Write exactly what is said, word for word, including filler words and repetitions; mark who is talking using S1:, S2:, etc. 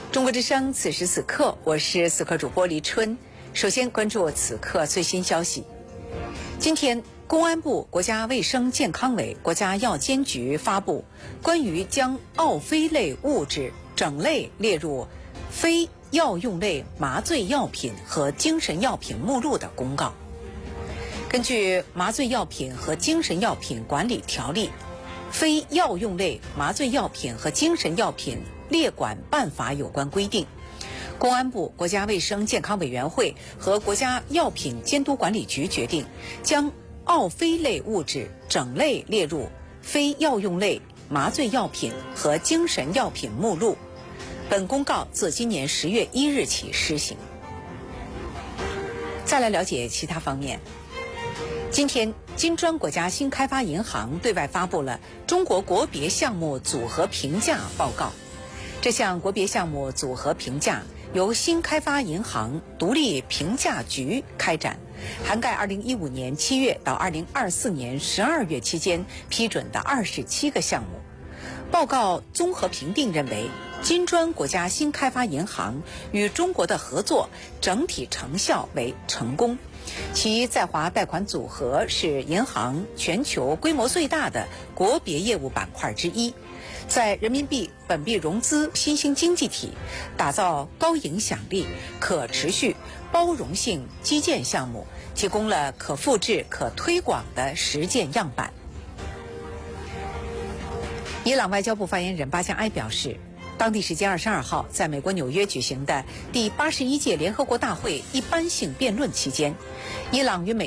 S1: 中国之声，此时此刻，我是此刻主播黎春。首先关注此刻最新消息。今天，公安部、国家卫生健康委、国家药监局发布关于将奥非类物质整类列入非药用类麻醉药品和精神药品目录的公告。根据《麻醉药品和精神药品管理条例》，非药用类麻醉药品和精神药品列管办法有关规定，公安部、国家卫生健康委员会和国家药品监督管理局决定将奥非类物质整类列入非药用类麻醉药品和精神药品目录。本公告自今年十月一日起施行。再来了解其他方面。今天，金砖国家新开发银行对外发布了中国国别项目组合评价报告。这项国别项目组合评价由新开发银行独立评价局开展，涵盖二零一五年七月到二零二四年十二月期间批准的二十七个项目。报告综合评定认为，金砖国家新开发银行与中国的合作整体成效为成功。其在华贷款组合是银行全球规模最大的国别业务板块之一，在人民币本币融资新兴经济体打造高影响力、可持续、包容性基建项目，提供了可复制、可推广的实践样板。伊朗外交部发言人巴加埃表示，当地时间二十二号，在美国纽约举行的第八十一届联合国大会一般性辩论期间，伊朗与美